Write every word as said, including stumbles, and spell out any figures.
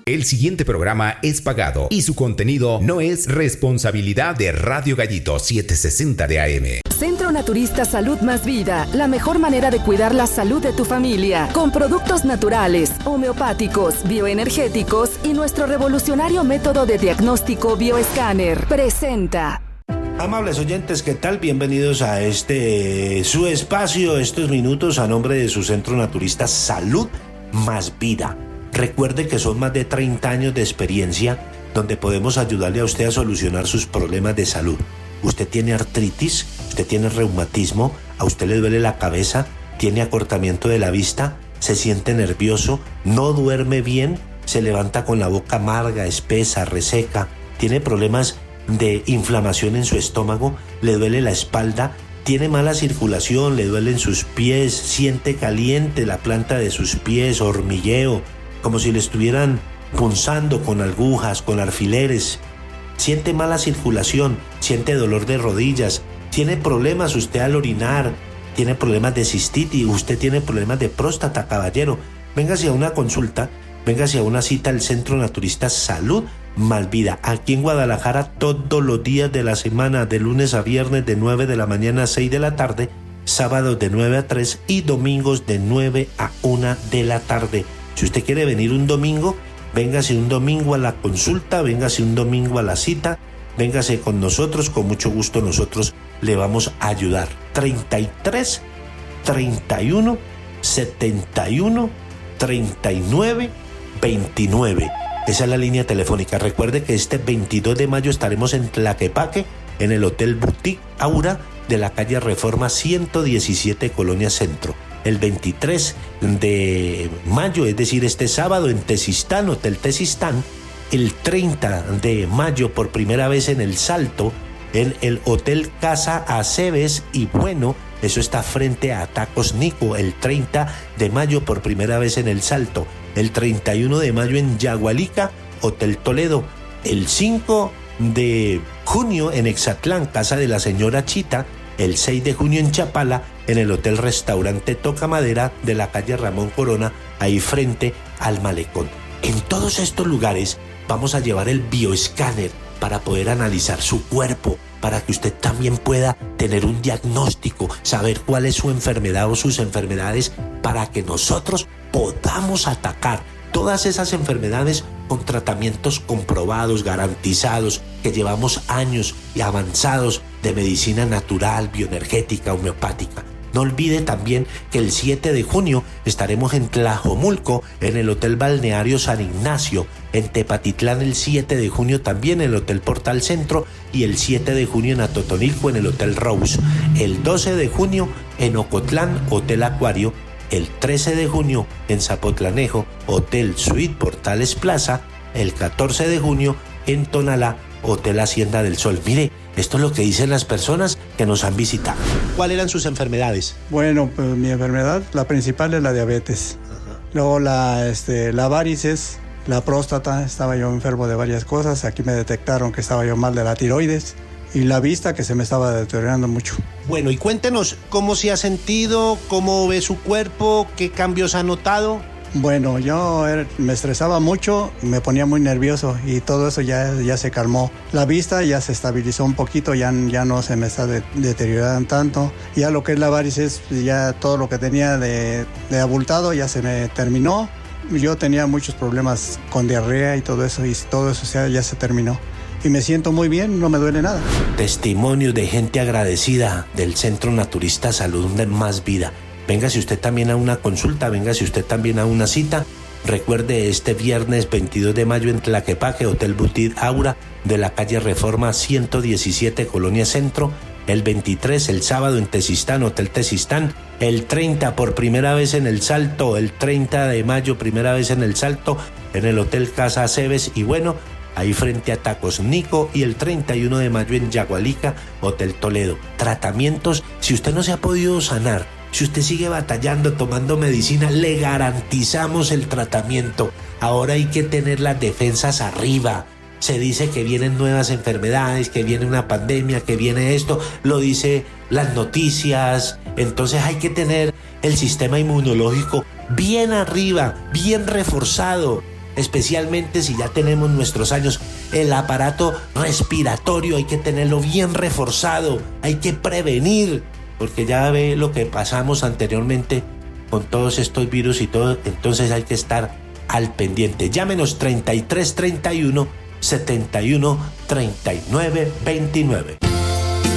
El siguiente programa es pagado y su contenido no es responsabilidad de Radio Gallito setecientos sesenta de A M. Centro Naturista Salud Más Vida, la mejor manera de cuidar la salud de tu familia, con productos naturales, homeopáticos, bioenergéticos y nuestro revolucionario método de diagnóstico bioescáner. Presenta. Amables oyentes, ¿qué tal? Bienvenidos a este su espacio, estos minutos a nombre de su Centro Naturista Salud Más Vida. Recuerde que son más de treinta años de experiencia donde podemos ayudarle a usted a solucionar sus problemas de salud. Usted tiene artritis, usted tiene reumatismo, a usted le duele la cabeza, tiene acortamiento de la vista, se siente nervioso, no duerme bien, se levanta con la boca amarga, espesa, reseca, tiene problemas de inflamación en su estómago, le duele la espalda, tiene mala circulación, le duelen sus pies, siente caliente la planta de sus pies, hormigueo, como si le estuvieran punzando con agujas, con alfileres, siente mala circulación, siente dolor de rodillas, tiene problemas usted al orinar, tiene problemas de cistitis, usted tiene problemas de próstata, caballero, véngase a una consulta, véngase a una cita al Centro Naturista Salud Más Vida, aquí en Guadalajara, todos los días de la semana, de lunes a viernes, de nueve de la mañana a seis de la tarde, sábados de nueve a tres y domingos de nueve a una de la tarde. Si usted quiere venir un domingo, véngase un domingo a la consulta, véngase un domingo a la cita, véngase con nosotros, con mucho gusto nosotros le vamos a ayudar. treinta y tres, treinta y uno, setenta y uno, treinta y nueve, veintinueve. Esa es la línea telefónica. Recuerde que este veintidós de mayo estaremos en Tlaquepaque, en el Hotel Boutique Aura de la calle Reforma ciento diecisiete, Colonia Centro. El veintitrés de mayo, es decir, este sábado en Tezistán, Hotel Tezistán. El treinta de mayo, por primera vez en El Salto, en el Hotel Casa Aceves y Bueno, eso está frente a Tacos Nico. El treinta de mayo, por primera vez en El Salto. El treinta y uno de mayo en Yagualica, Hotel Toledo. El cinco de junio en Exatlán, Casa de la Señora Chita. El seis de junio en Chapala, en el Hotel Restaurante Toca Madera de la calle Ramón Corona, ahí frente al Malecón. En todos estos lugares vamos a llevar el bioescáner para poder analizar su cuerpo, para que usted también pueda tener un diagnóstico, saber cuál es su enfermedad o sus enfermedades, para que nosotros podamos atacar todas esas enfermedades con tratamientos comprobados, garantizados, que llevamos años y avanzados de medicina natural, bioenergética, homeopática. No olvide también que el siete de junio estaremos en Tlajomulco, en el Hotel Balneario San Ignacio, en Tepatitlán el siete de junio también en el Hotel Portal Centro y el siete de junio en Atotonilco en el Hotel Rose. El doce de junio en Ocotlán, Hotel Acuario. El trece de junio en Zapotlanejo, Hotel Suite Portales Plaza. El catorce de junio en Tonalá, Hotel Hacienda del Sol. Mire, esto es lo que dicen las personas que nos han visitado. ¿Cuáles eran sus enfermedades? Bueno, pues mi enfermedad, la principal es la diabetes. Ajá. Luego la, este, la varices, la próstata, estaba yo enfermo de varias cosas. Aquí me detectaron que estaba yo mal de la tiroides. Y la vista, que se me estaba deteriorando mucho. Bueno, y cuéntenos cómo se ha sentido, cómo ve su cuerpo, qué cambios ha notado. Bueno, yo era, me estresaba mucho, me ponía muy nervioso y todo eso ya, ya se calmó. La vista ya se estabilizó un poquito, ya, ya no se me está de, deteriorando tanto. Ya lo que es la varices, ya todo lo que tenía de, de abultado ya se me terminó. Yo tenía muchos problemas con diarrea y todo eso, y todo eso ya, ya se terminó. Y me siento muy bien, no me duele nada. Testimonios de gente agradecida del Centro Naturista Salud Más Vida. Véngase usted también a una consulta, véngase usted también a una cita. Recuerde, este viernes veintidós de mayo en Tlaquepaque, Hotel Boutique Aura de la calle Reforma ciento diecisiete, Colonia Centro. El veintitrés, el sábado en Tezistán, Hotel Tezistán. El treinta, por primera vez en El Salto. El treinta de mayo, primera vez en El Salto, en el Hotel Casa Aceves y Bueno, ahí frente a Tacos Nico. Y el treinta y uno de mayo en Yagualica, Hotel Toledo. Tratamientos, si usted no se ha podido sanar, si usted sigue batallando, tomando medicina, le garantizamos el tratamiento. Ahora hay que tener las defensas arriba. Se dice que vienen nuevas enfermedades, que viene una pandemia, que viene esto, lo dice las noticias. Entonces hay que tener el sistema inmunológico bien arriba, bien reforzado. especialmente si ya tenemos nuestros años. El aparato respiratorio hay que tenerlo bien reforzado, hay que prevenir, porque ya ve lo que pasamos anteriormente con todos estos virus y todo, entonces hay que estar al pendiente. Llámenos treinta y tres treinta y uno setenta y uno treinta y nueve veintinueve.